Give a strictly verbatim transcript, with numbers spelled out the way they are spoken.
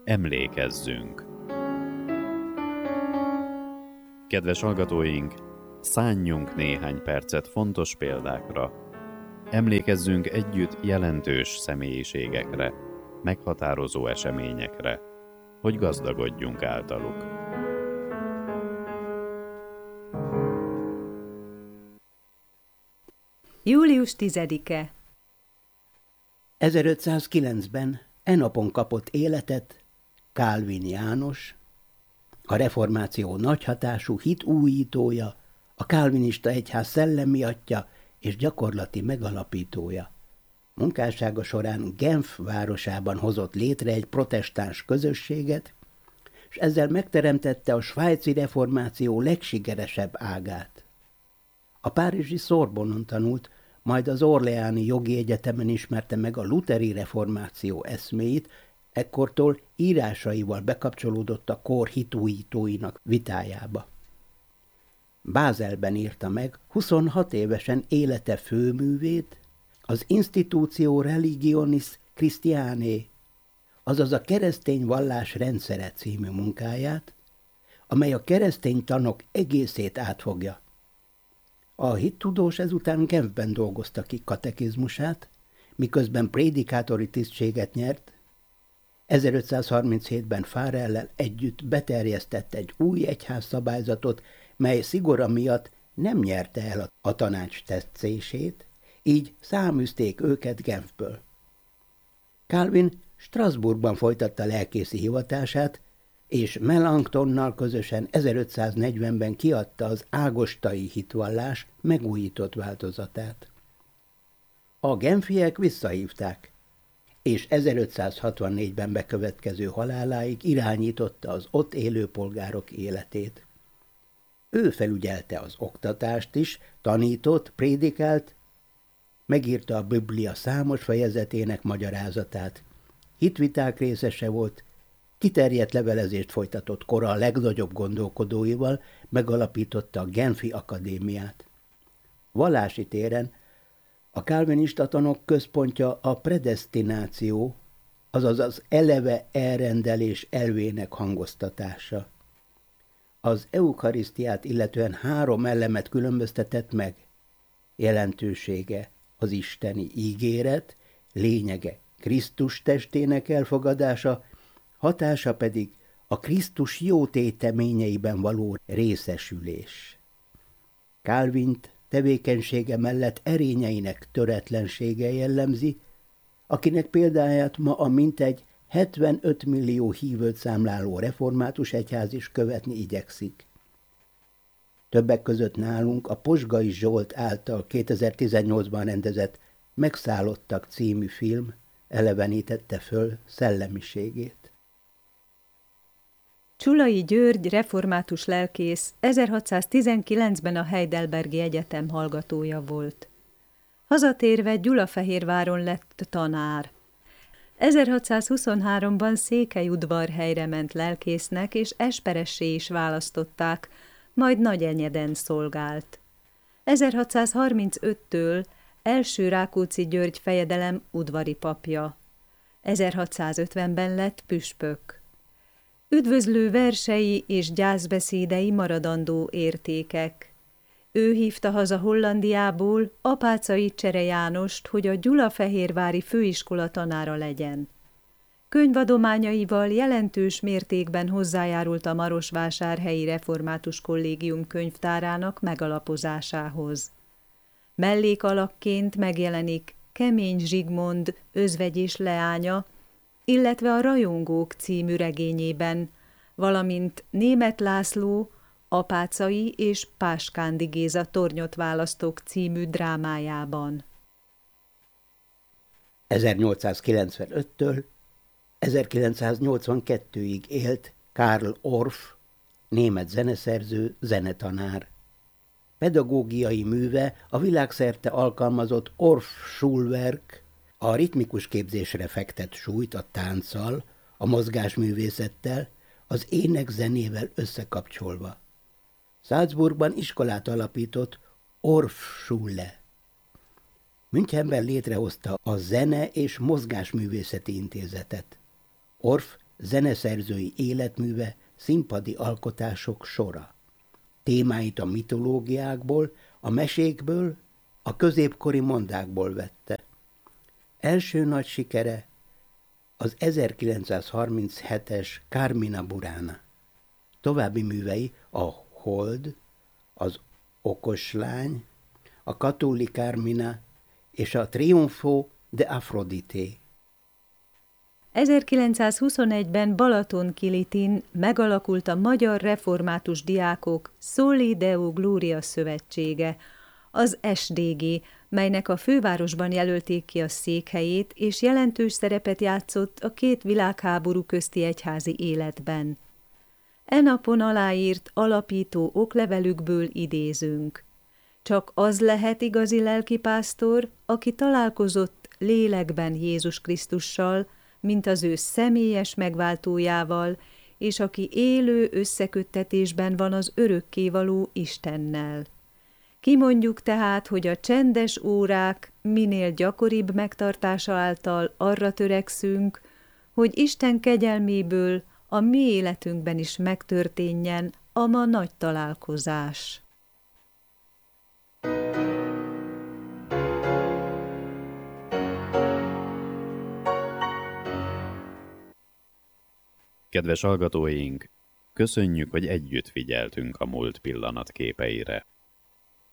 Emlékezzünk! Kedves hallgatóink, szánjunk néhány percet fontos példákra. Emlékezzünk együtt jelentős személyiségekre, meghatározó eseményekre, hogy gazdagodjunk általuk. július tizedike. ezerötszázkilencben e napon kapott életet Kálvin János, a reformáció nagyhatású hitújítója, a kálvinista egyház szellemi atya és gyakorlati megalapítója. Munkássága során Genf városában hozott létre egy protestáns közösséget, és ezzel megteremtette a svájci reformáció legsikeresebb ágát. A párizsi Sorbonne-on tanult, majd az Orléani Jogi Egyetemen ismerte meg a lutheri reformáció eszméit, ekkortól írásaival bekapcsolódott a kor hitújítóinak vitájába. Bázelben írta meg huszonhat évesen élete főművét, az Institutio Religionis Christianae, azaz a keresztény vallás rendszere című munkáját, amely a keresztény tanok egészét átfogja. A hittudós ezután Genfben dolgozta ki katekizmusát, miközben prédikátori tisztséget nyert. ezerötszázharminchétben Farellel együtt beterjesztett egy új egyházszabályzatot, mely szigora miatt nem nyerte el a tanács tetszését, így száműzték őket Genfből. Calvin Strasbourgban folytatta lelkészi hivatását, és Melanchtonnal közösen ezerötszáznegyvenben kiadta az ágostai hitvallás megújított változatát. A genfiek visszahívták, és ezerötszázhatvannégyben bekövetkező haláláig irányította az ott élő polgárok életét. Ő felügyelte az oktatást is, tanított, prédikált, megírta a Biblia számos fejezetének magyarázatát, hitviták részese volt, kiterjedt levelezést folytatott kora a legnagyobb gondolkodóival, megalapította a Genfi Akadémiát. Vallási téren a kálvinista tanok központja a predesztináció, azaz az eleve elrendelés elvének hangoztatása. Az eukarisztiát illetően három elemet különböztetett meg: jelentősége az isteni ígéret, lényege Krisztus testének elfogadása, hatása pedig a Krisztus jó téteményeiben való részesülés. Calvint tevékenysége mellett erényeinek töretlensége jellemzi, akinek példáját ma a mintegy hetvenöt millió hívőt számláló református egyház is követni igyekszik. Többek között nálunk a Posgai Zsolt által kétezer-tizennyolcban rendezett Megszállottak című film elevenítette föl szellemiségét. Csulai György református lelkész ezerhatszáztizenkilencben a Heidelbergi Egyetem hallgatója volt. Hazatérve Gyulafehérváron lett tanár. ezerhatszázhuszonháromban Székelyudvarhelyre ment lelkésznek, és esperessé is választották, majd Nagyenyeden szolgált. ezerhatszázharmincöttől első Rákóczi György fejedelem udvari papja. ezerhatszázötvenben lett püspök. Üdvözlő versei és gyászbeszédei maradandó értékek. Ő hívta haza Hollandiából Apáczai Csere Jánost, hogy a gyulafehérvári főiskola tanára legyen. Könyvadományaival jelentős mértékben hozzájárult a marosvásárhelyi református kollégium könyvtárának megalapozásához. Mellékalakként megjelenik Kemény Zsigmond özvegyés leánya, illetve a Rajongók című regényében, valamint Németh László, Apáczai és Páskándi Géza Tornyot választók című drámájában. ezernyolcszázkilencvenöttől ezerkilencszáznyolcvankettőig élt Karl Orff, német zeneszerző, zenetanár. Pedagógiai műve a világszerte alkalmazott Orff Schulwerk, a ritmikus képzésre fektet súlyt a tánccal, a mozgásművészettel, az ének-zenével összekapcsolva. Salzburgban iskolát alapított, Orff-Schule. Münchenben létrehozta a Zene- és Mozgásművészeti Intézetet. Orff zeneszerzői életműve színpadi alkotások sora. Témáit a mitológiákból, a mesékből, a középkori mondákból vette. Első nagy sikere az ezerkilencszázharminchetes Carmina Burana. További művei a Hold, az Okos lány, a Catulle Carmina és a Triunfo de Afrodité. ezerkilencszázhuszonegyben Balaton-Kilitin megalakult a Magyar Református Diákok Soli Deo Gloria Szövetsége, az es dé gé, melynek a fővárosban jelölték ki a székhelyét, és jelentős szerepet játszott a két világháború közti egyházi életben. E napon aláírt alapító oklevelükből idézünk. Csak az lehet igazi lelkipásztor, aki találkozott lélekben Jézus Krisztussal, mint az ő személyes megváltójával, és aki élő összeköttetésben van az örökkévaló Istennel. Kimondjuk tehát, hogy a csendes órák minél gyakoribb megtartása által arra törekszünk, hogy Isten kegyelméből a mi életünkben is megtörténjen a ma nagy találkozás. Kedves hallgatóink, köszönjük, hogy együtt figyeltünk a múlt pillanatképeire.